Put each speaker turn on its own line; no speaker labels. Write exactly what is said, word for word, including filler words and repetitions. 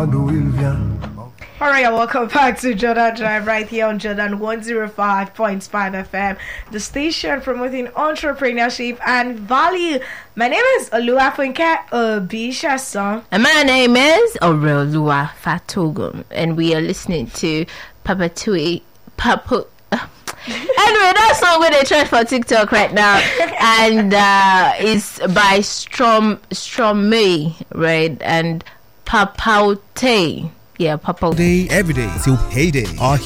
All right, welcome back to Jordan Drive right here on Jordan one oh five point five F M, the station promoting entrepreneurship and value. My name is Oluwafunke Obishason.
And my name is Orelua Fatogum, and we are listening to Papa Tui Papa. Anyway, that song with the trend for TikTok right now, and uh, it's by Strom Stromae, right? And Papaute. Yeah, Papa.
Day every day till payday. Our